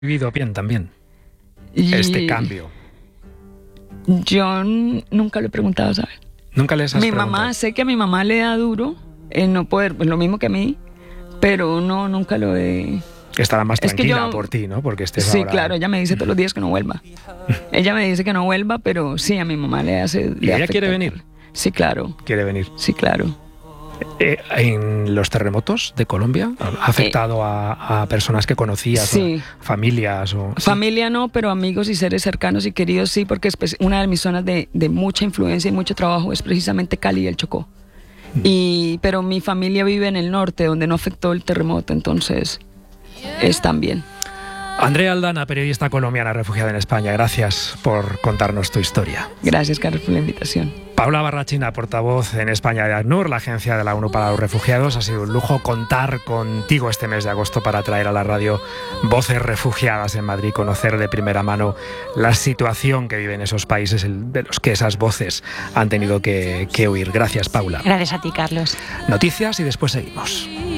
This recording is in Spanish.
vivido bien también Y este cambio. Yo nunca lo he preguntado, ¿sabes? Nunca les has Mi preguntado. mamá, sé que a mi mamá le da duro no poder, pues lo mismo que a mí, pero no, nunca lo he... Estará más Es que tranquila yo- por ti, ¿no? Porque estés Sí, ahora... claro, ella me dice todos los días que no vuelva. Ella me dice que no vuelva, pero sí, a mi mamá le hace... ¿Y le ella afecta. quiere venir? Sí, claro, Quiere venir. sí, claro. ¿En los terremotos de Colombia ha afectado a personas que conocías? Sí. ¿Familias? O... Familia no, pero amigos y seres cercanos y queridos sí, porque es una de mis zonas de mucha influencia y mucho trabajo es precisamente Cali y el Chocó. Pero mi familia vive en el norte, donde no afectó el terremoto, entonces están bien. Andrea Aldana, periodista colombiana refugiada en España, gracias por contarnos tu historia. Gracias, Carlos, por la invitación. Paula Barrachina, portavoz en España de ACNUR, la agencia de la ONU para los refugiados. Ha sido un lujo contar contigo este mes de agosto para traer a la radio Voces Refugiadas en Madrid, conocer de primera mano la situación que viven esos países de los que esas voces han tenido que huir. Gracias, Paula. Gracias a ti, Carlos. Noticias y después seguimos.